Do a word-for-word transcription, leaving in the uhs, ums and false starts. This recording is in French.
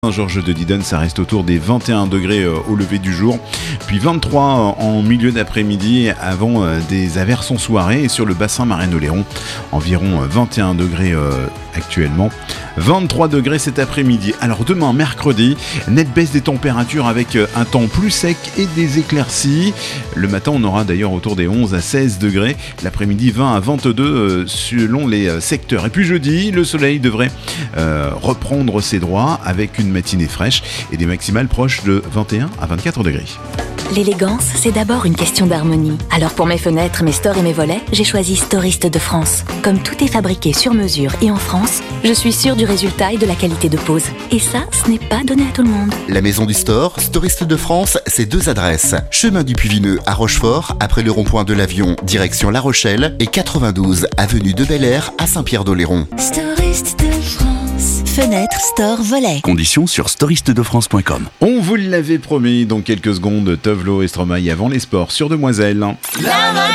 Saint-Georges de Didonne, ça reste autour des vingt et un degrés au lever du jour, puis vingt-trois en milieu d'après-midi avant des averses en soirée, et sur le bassin Marraine-Oléron, environ vingt et un degrés actuellement, vingt-trois degrés cet après-midi. Alors demain, mercredi, nette baisse des températures avec un temps plus sec et des éclaircies. Le matin, on aura d'ailleurs autour des onze à seize degrés, l'après-midi vingt à vingt-deux selon les secteurs. Et puis jeudi, le soleil devrait euh, reprendre ses droits avec une matinée fraîche et des maximales proches de vingt et un à vingt-quatre degrés. L'élégance, c'est d'abord une question d'harmonie. Alors pour mes fenêtres, mes stores et mes volets, j'ai choisi Storiste de France. Comme tout est fabriqué sur mesure et en France, je suis sûre du résultat et de la qualité de pose. Et ça, ce n'est pas donné à tout le monde. La maison du store, Storiste de France, c'est deux adresses. Chemin du Puy-Vineux à Rochefort, après le rond-point de l'Avion, direction La Rochelle, et quatre-vingt-douze avenue de Bel-Air à Saint-Pierre-d'Oléron. Storiste de France. Fenêtre, store, volet. Conditions sur storiste de france point com. On vous l'avait promis, dans quelques secondes, Tovlo et Stromae avant les sports sur Demoiselle.